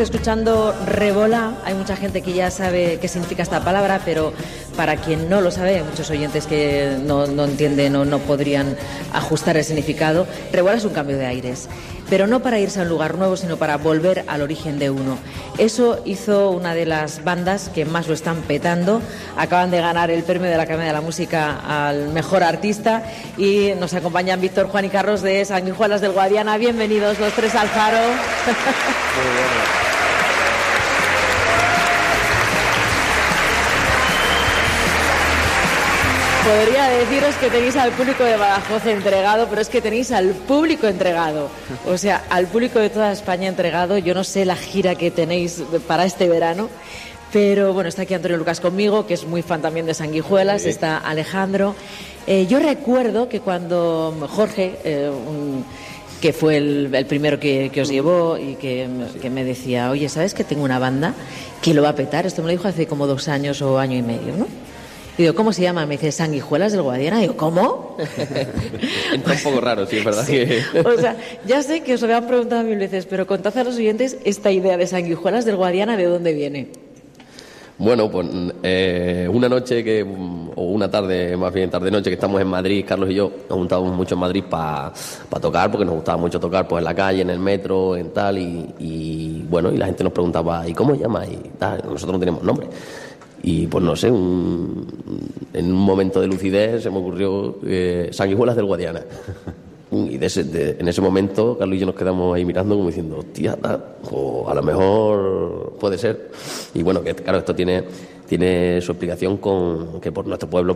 Escuchando Revolá, hay mucha gente que ya sabe qué significa esta palabra, pero para quien no lo sabe, hay muchos oyentes que no entienden o no podrían ajustar el significado. Revolá es un cambio de aires, pero no para irse a un lugar nuevo, sino para volver al origen de uno. Eso hizo una de las bandas que más lo están petando. Acaban de ganar el premio de la Academia de la Música al mejor artista y nos acompañan Víctor, Juan y Carlos de Sanguijuelas del Guadiana. Bienvenidos los tres al Faro. Muy bueno. Podría deciros que tenéis al público de Badajoz entregado, pero es que tenéis al público entregado. O sea, al público de toda España entregado. Yo no sé la gira que tenéis para este verano, pero bueno, está aquí Antonio Lucas conmigo, que es muy fan también de Sanguijuelas, está Alejandro. Yo recuerdo que cuando Jorge, que fue el primero que os llevó y que me decía, oye, ¿sabes que tengo una banda que lo va a petar? Esto me lo dijo hace como 2 años o año y medio, ¿no? Y digo, ¿cómo se llama? Me dice, Sanguijuelas del Guadiana. Y digo, ¿cómo? Entra un poco raro, sí, es verdad. Sí. O sea, ya sé que os lo habían preguntado 1000 veces, pero contad a los oyentes esta idea de Sanguijuelas del Guadiana, ¿de dónde viene? Bueno, pues una noche o una tarde, más bien tarde-noche, que estamos en Madrid, Carlos y yo, nos juntábamos mucho en Madrid para tocar, porque nos gustaba mucho tocar pues en la calle, en el metro, en tal, y bueno, y la gente nos preguntaba, ¿y cómo llamas? Y tal, nosotros no tenemos nombre. Y pues no sé, en un momento de lucidez se me ocurrió Sanguijuelas del Guadiana. Y en ese momento Carlos y yo nos quedamos ahí mirando como diciendo, hostia, o a lo mejor puede ser. Y bueno, que claro, esto tiene su explicación con que por nuestro pueblo